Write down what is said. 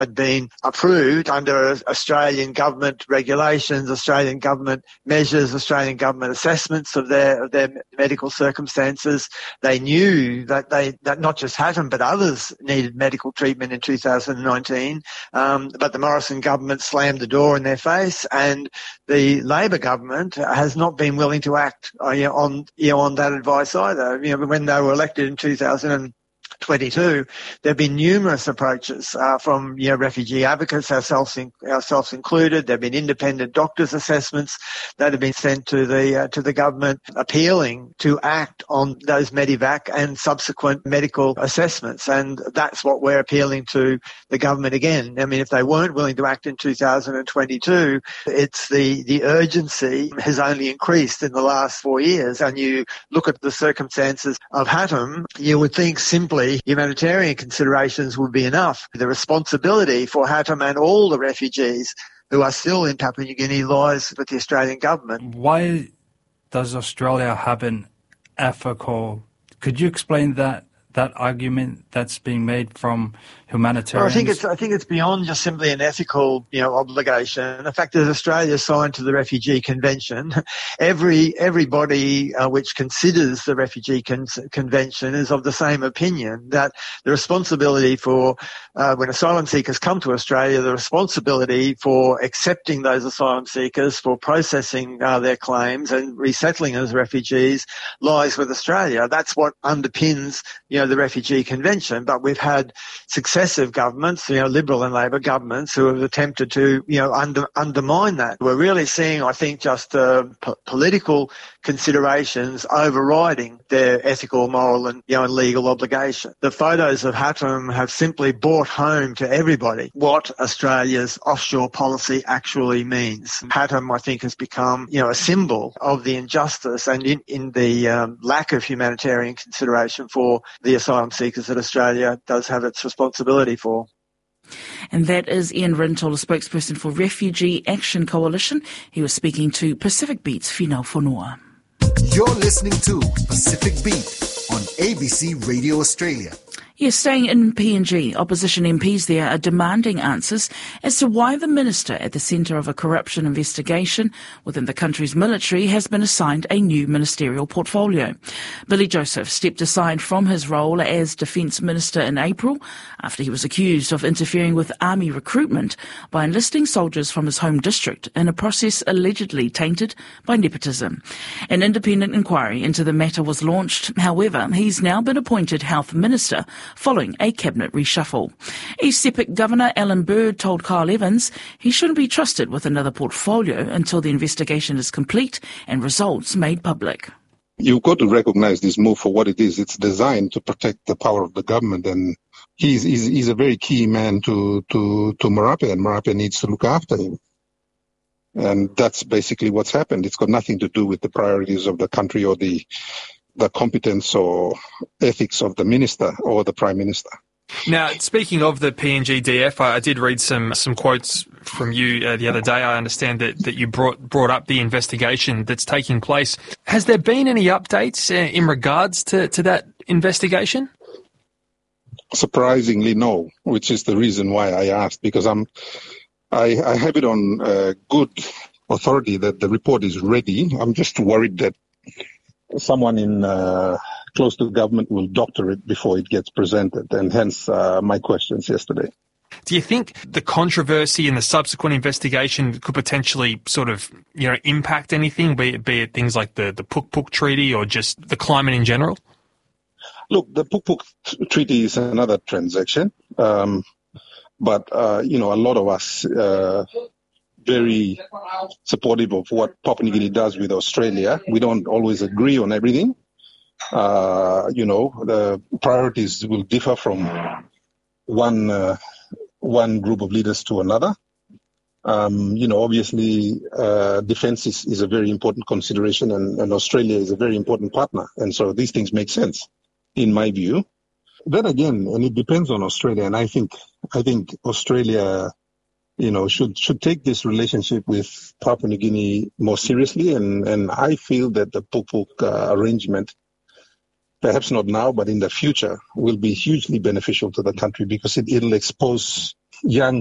had been approved under Australian government regulations, Australian government measures, Australian government assessments of their medical circumstances. They knew that not just Hatem but others needed medical treatment in 2019, but the Morrison government slammed the door in their face, and the Labor government has not been willing to act on that advice either. When they were elected in 2022, there have been numerous approaches from refugee advocates, ourselves included. There have been independent doctors' assessments that have been sent to the government, appealing to act on those Medivac and subsequent medical assessments. And that's what we're appealing to the government again. I mean, if they weren't willing to act in 2022, it's the urgency has only increased in the last 4 years. And you look at the circumstances of Hatem, you would think simply humanitarian considerations would be enough. The responsibility for Hatem and all the refugees who are still in Papua New Guinea lies with the Australian government. Why does Australia have an ethical... Could you explain that argument that's being made from humanitarians? Well, I think it's beyond just simply an ethical, obligation. The fact that Australia signed to the Refugee Convention, everybody which considers the Refugee Convention is of the same opinion that the responsibility for when asylum seekers come to Australia, the responsibility for accepting those asylum seekers, for processing their claims and resettling as refugees lies with Australia. That's what underpins, the Refugee Convention. But we've had successive governments, Liberal and Labor governments, who have attempted to, undermine that. We're really seeing, I think, just political considerations overriding their ethical, moral and, and legal obligation. The photos of Hatem have simply brought home to everybody what Australia's offshore policy actually means. Hatem, I think, has become, a symbol of the injustice and in the lack of humanitarian consideration for the asylum seekers that Australia does have its responsibility for. And that is Ian Rintoul, a spokesperson for Refugee Action Coalition. He was speaking to Pacific Beat's Finau Fonua. You're listening to Pacific Beat on ABC Radio Australia. Yes, staying in PNG, opposition MPs there are demanding answers as to why the minister at the centre of a corruption investigation within the country's military has been assigned a new ministerial portfolio. Billy Joseph stepped aside from his role as Defence Minister in April after he was accused of interfering with army recruitment by enlisting soldiers from his home district in a process allegedly tainted by nepotism. An independent inquiry into the matter was launched. However, he's now been appointed Health Minister following a cabinet reshuffle. East Sepik Governor Alan Bird told Kyle Evans he shouldn't be trusted with another portfolio until the investigation is complete and results made public. You've got to recognise this move for what it is. It's designed to protect the power of the government, and he's a very key man to Marape, and Marape needs to look after him. And that's basically what's happened. It's got nothing to do with the priorities of the country or the competence or ethics of the minister or the Prime Minister. Now, speaking of the PNG-DF, I did read some quotes from you the other day. I understand that you brought up the investigation that's taking place. Has there been any updates in regards to that investigation? Surprisingly, no, which is the reason why I asked, because I have it on good authority that the report is ready. I'm just worried that someone in close to government will doctor it before it gets presented, and hence my questions yesterday. Do you think the controversy and the subsequent investigation could potentially sort of, impact anything, be it things like the Puk Puk Treaty or just the climate in general? Look, the Puk Puk Treaty is another transaction, but a lot of us very supportive of what Papua New Guinea does with Australia. We don't always agree on everything. The priorities will differ from one group of leaders to another. Obviously, defense is a very important consideration, and Australia is a very important partner. And so these things make sense, in my view. Then again, and it depends on Australia, and I think Australia should take this relationship with Papua New Guinea more seriously. And I feel that the Puk Puk arrangement, perhaps not now, but in the future, will be hugely beneficial to the country because it'll expose young